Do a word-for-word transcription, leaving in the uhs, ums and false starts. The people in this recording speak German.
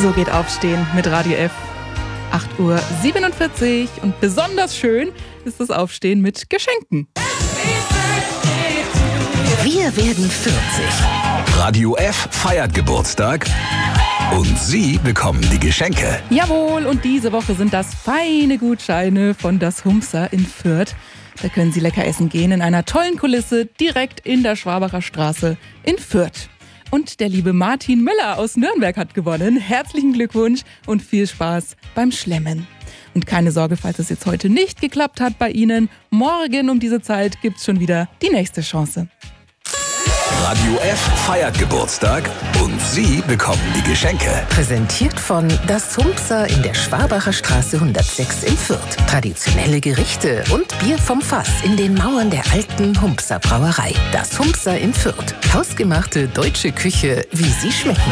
So geht Aufstehen mit Radio F. acht Uhr siebenundvierzig und besonders schön ist das Aufstehen mit Geschenken. Wir werden vierzig. Radio F feiert Geburtstag und Sie bekommen die Geschenke. Jawohl, und diese Woche sind das feine Gutscheine von das Humpsa in Fürth. Da können Sie lecker essen gehen in einer tollen Kulisse direkt in der Schwabacher Straße in Fürth. Und der liebe Martin Müller aus Nürnberg hat gewonnen. Herzlichen Glückwunsch und viel Spaß beim Schlemmen. Und keine Sorge, falls es jetzt heute nicht geklappt hat bei Ihnen. Morgen um diese Zeit gibt's schon wieder die nächste Chance. Radio F feiert Geburtstag und Sie bekommen die Geschenke. Präsentiert von das Humpsa in der Schwabacher Straße hundertsechs in Fürth. Traditionelle Gerichte und Bier vom Fass in den Mauern der alten Humpsa Brauerei. Das Humpsa in Fürth. Hausgemachte deutsche Küche, wie sie schmecken